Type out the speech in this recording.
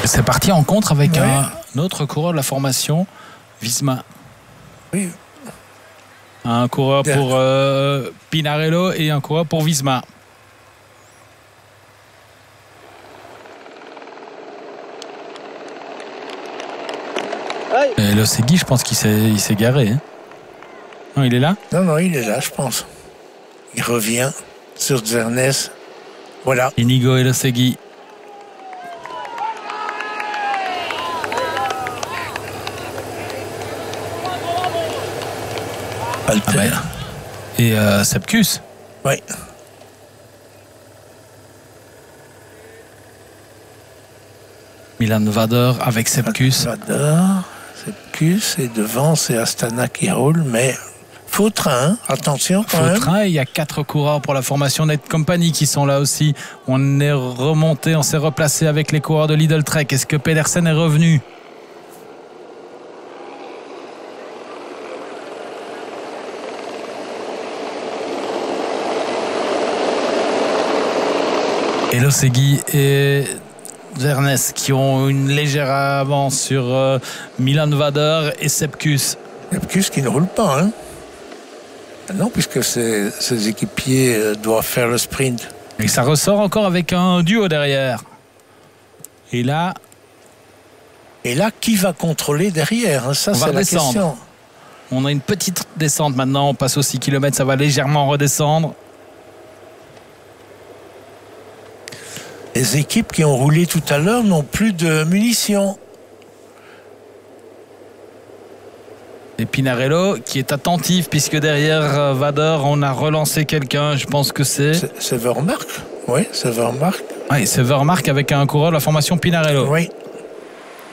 C'est parti en contre avec un autre coureur de la formation Visma. Oui. Un coureur pour Pinarello et un coureur pour Visma. Et Losegui, je pense qu'il s'est garé. Hein. Non, il est là? Non, il est là, je pense. Il revient sur Dzernez. Voilà. Inigo et Losegui. Alter. Et Sepkus. Oui. Milan Vader avec Sepkus. Sepkus, et devant c'est Astana qui roule, mais faux train, attention quand même. Faux train, il y a 4 coureurs pour la formation Net Company qui sont là aussi. On est remonté, on s'est replacé avec les coureurs de Lidl Trek. Est-ce que Pedersen est revenu? Et Losegui et Dzernez qui ont une légère avance sur Milan Vader et Sepkus. Sepkus qui ne roule pas, hein? Non, puisque ses équipiers doivent faire le sprint. Et ça ressort encore avec un duo derrière. Et là, qui va contrôler derrière, hein? Ça, c'est la question. On a une petite descente maintenant. On passe aux 6 km. Ça va légèrement redescendre. Les équipes qui ont roulé tout à l'heure n'ont plus de munitions. Et Pinarello qui est attentif puisque derrière Vader, on a relancé quelqu'un. Je pense que c'est Vermark. Oui, c'est Vermark. Oui, c'est Vermark avec un coureur de la formation Pinarello. Oui.